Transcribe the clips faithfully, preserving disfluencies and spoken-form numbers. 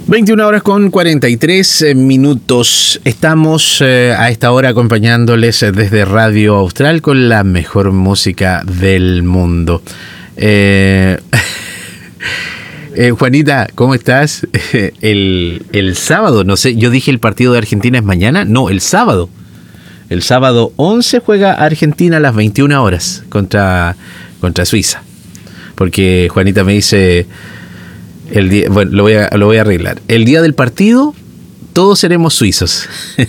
veintiuna horas con cuarenta y tres minutos. Estamos eh, a esta hora acompañándoles desde Radio Austral con la mejor música del mundo. Eh, eh, Juanita, ¿cómo estás? El, el sábado, no sé, yo dije el partido de Argentina es mañana. No, el sábado. El sábado once juega Argentina a las veintiuna horas contra, contra Suiza. Porque Juanita me dice... El día, bueno, lo voy a, lo voy a arreglar. El día del partido, todos seremos suizos.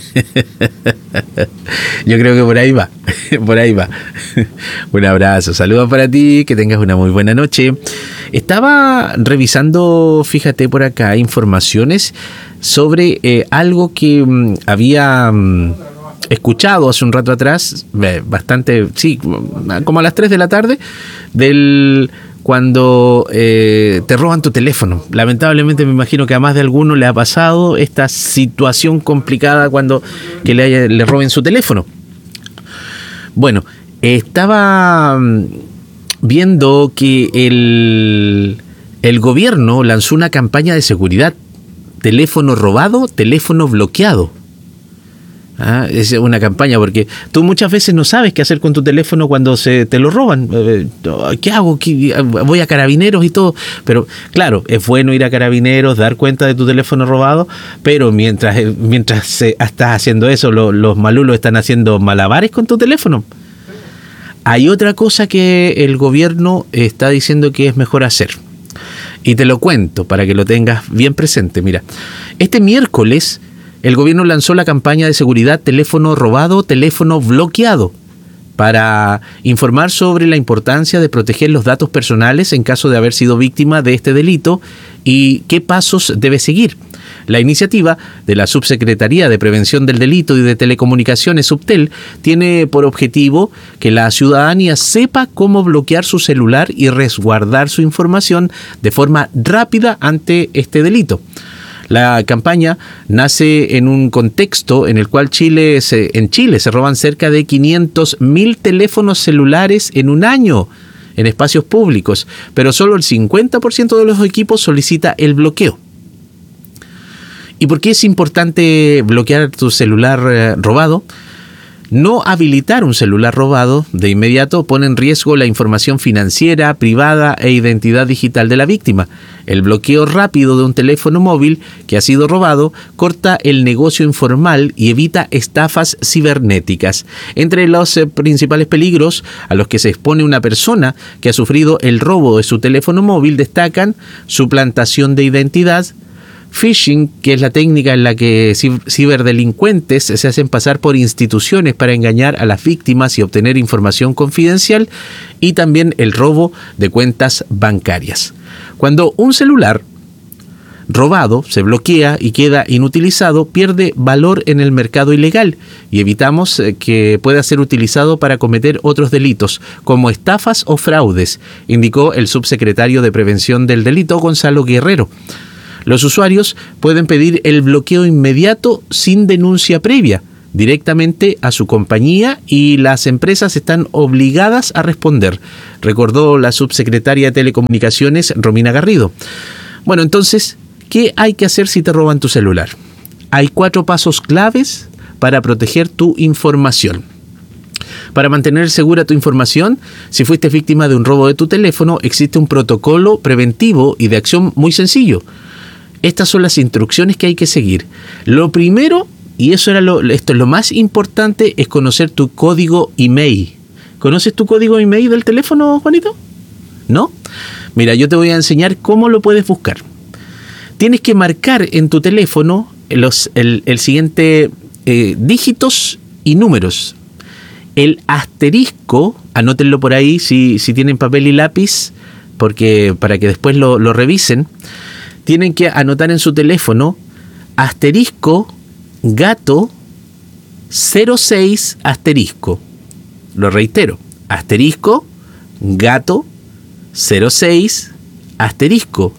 Yo creo que por ahí va. Por ahí va. Un abrazo, saludos para ti, que tengas una muy buena noche. Estaba revisando, fíjate por acá, informaciones sobre eh, algo que um, había um, escuchado hace un rato atrás, eh, bastante, sí, como a las tres de la tarde, del... cuando eh, te roban tu teléfono. Lamentablemente me imagino que a más de alguno le ha pasado esta situación complicada cuando que le, haya, le roben su teléfono. Bueno, estaba viendo que el, el gobierno lanzó una campaña de seguridad. Teléfono robado, teléfono bloqueado. Ah, es una campaña porque tú muchas veces no sabes qué hacer con tu teléfono cuando se te lo roban. ¿Qué hago? ¿Qué? Voy a Carabineros y todo. Pero claro, es bueno ir a Carabineros, dar cuenta de tu teléfono robado, pero mientras, mientras se, estás haciendo eso, lo, los malulos están haciendo malabares con tu teléfono. Hay otra cosa que el gobierno está diciendo que es mejor hacer. Y te lo cuento para que lo tengas bien presente. Mira, este miércoles el gobierno lanzó la campaña de seguridad teléfono robado, teléfono bloqueado, para informar sobre la importancia de proteger los datos personales en caso de haber sido víctima de este delito y qué pasos debe seguir. La iniciativa de la Subsecretaría de Prevención del Delito y de Telecomunicaciones, Subtel, tiene por objetivo que la ciudadanía sepa cómo bloquear su celular y resguardar su información de forma rápida ante este delito. La campaña nace en un contexto en el cual Chile se, en Chile se roban cerca de quinientos mil teléfonos celulares en un año en espacios públicos, pero solo el cincuenta por ciento de los equipos solicita el bloqueo. ¿Y por qué es importante bloquear tu celular eh, robado? No habilitar un celular robado de inmediato pone en riesgo la información financiera, privada e identidad digital de la víctima. El bloqueo rápido de un teléfono móvil que ha sido robado corta el negocio informal y evita estafas cibernéticas. Entre los eh, principales peligros a los que se expone una persona que ha sufrido el robo de su teléfono móvil destacan suplantación de identidad, phishing, que es la técnica en la que ciberdelincuentes se hacen pasar por instituciones para engañar a las víctimas y obtener información confidencial, y también el robo de cuentas bancarias. Cuando un celular robado se bloquea y queda inutilizado, pierde valor en el mercado ilegal y evitamos que pueda ser utilizado para cometer otros delitos, como estafas o fraudes, indicó el subsecretario de Prevención del Delito, Gonzalo Guerrero. Los usuarios pueden pedir el bloqueo inmediato sin denuncia previa, directamente a su compañía, y las empresas están obligadas a responder, recordó la subsecretaria de Telecomunicaciones, Romina Garrido. Bueno, entonces, ¿qué hay que hacer si te roban tu celular? Hay cuatro pasos claves para proteger tu información. Para mantener segura tu información, si fuiste víctima de un robo de tu teléfono, existe un protocolo preventivo y de acción muy sencillo. Estas son las instrucciones que hay que seguir. Lo primero, y eso era lo, esto es lo más importante, es conocer tu código email. ¿Conoces tu código email del teléfono, Juanito? ¿No? Mira, yo te voy a enseñar cómo lo puedes buscar. Tienes que marcar en tu teléfono los, el, el siguiente eh, dígitos y números. El asterisco, anótenlo por ahí si, si tienen papel y lápiz, porque para que después lo, lo revisen. Tienen que anotar en su teléfono asterisco gato cero seis asterisco. Lo reitero, asterisco gato cero seis asterisco.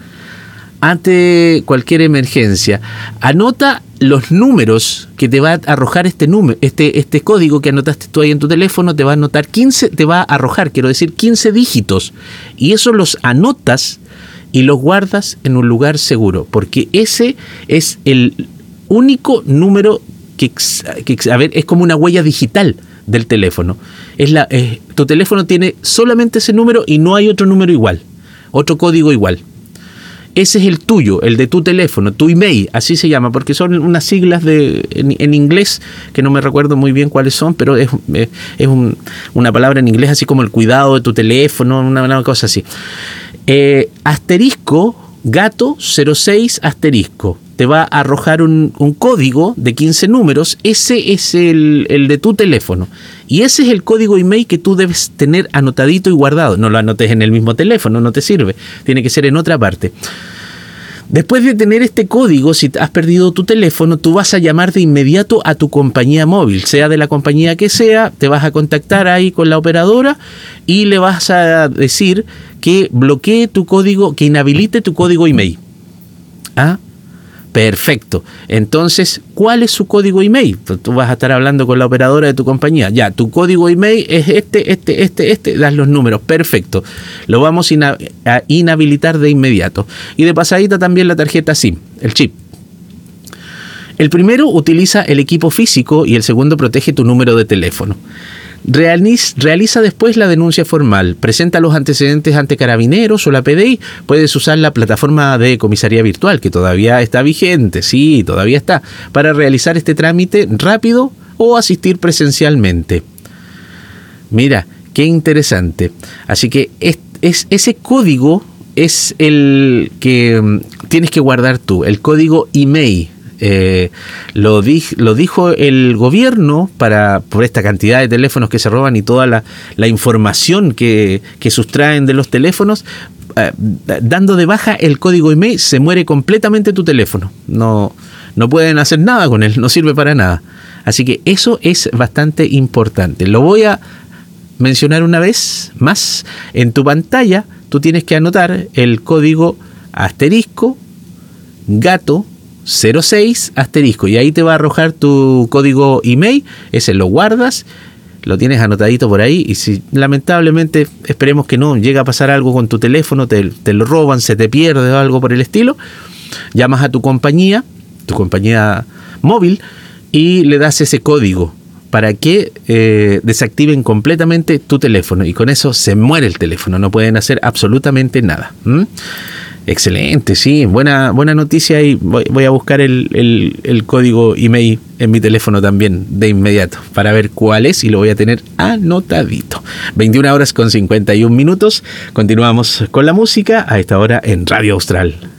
Ante cualquier emergencia, anota los números que te va a arrojar este número, este, este código que anotaste tú ahí en tu teléfono. Te va a anotar quince, te va a arrojar, quiero decir, quince dígitos, y eso los anotas y los guardas en un lugar seguro, porque ese es el único número que, que a ver, es como una huella digital del teléfono. Es la, es, tu teléfono tiene solamente ese número y no hay otro número igual, otro código igual. Ese es el tuyo, el de tu teléfono, tu email, así se llama, porque son unas siglas de, en, en inglés, que no me recuerdo muy bien cuáles son, pero es, es, es un, una palabra en inglés así como el cuidado de tu teléfono, una, una cosa así. Eh, asterisco, gato cero seis asterisco. Te va a arrojar un, un código de quince números, ese es el, el de tu teléfono. Y ese es el código email que tú debes tener anotadito y guardado. No lo anotes en el mismo teléfono, no te sirve. Tiene que ser en otra parte. Después de tener este código, si has perdido tu teléfono, tú vas a llamar de inmediato a tu compañía móvil, sea de la compañía que sea, te vas a contactar ahí con la operadora y le vas a decir que bloquee tu código, que inhabilite tu código email. ¿Ah? Perfecto. Entonces, ¿cuál es su código email? Tú vas a estar hablando con la operadora de tu compañía. Ya, tu código email es este, este, este, este. Das los números. Perfecto. Lo vamos a inhabilitar de inmediato. Y de pasadita también la tarjeta SIM, el chip. El primero utiliza el equipo físico y el segundo protege tu número de teléfono. Realiza después la denuncia formal, presenta los antecedentes ante Carabineros o la P D I, puedes usar la plataforma de comisaría virtual, que todavía está vigente, sí, todavía está, para realizar este trámite rápido o asistir presencialmente. Mira, qué interesante. Así que es, es, ese código es el que um, tienes que guardar tú, el código email. Eh, lo, di, lo dijo el gobierno para por esta cantidad de teléfonos que se roban y toda la, la información que, que sustraen de los teléfonos, eh, dando de baja el código email se muere completamente tu teléfono, no, no pueden hacer nada con él, no sirve para nada. Así que eso es bastante importante. Lo voy a mencionar una vez más. En tu pantalla tú tienes que anotar el código asterisco gato cero seis asterisco y ahí te va a arrojar tu código email, ese lo guardas, lo tienes anotadito por ahí y si lamentablemente, esperemos que no, llega a pasar algo con tu teléfono, te, te lo roban, se te pierde o algo por el estilo, llamas a tu compañía, tu compañía móvil y le das ese código para que eh, desactiven completamente tu teléfono y con eso se muere el teléfono, no pueden hacer absolutamente nada. ¿Mm? Excelente, sí, buena, buena noticia y voy, voy a buscar el, el, el código email en mi teléfono también de inmediato para ver cuál es y lo voy a tener anotadito. veintiuna horas con cincuenta y un minutos, continuamos con la música a esta hora en Radio Austral.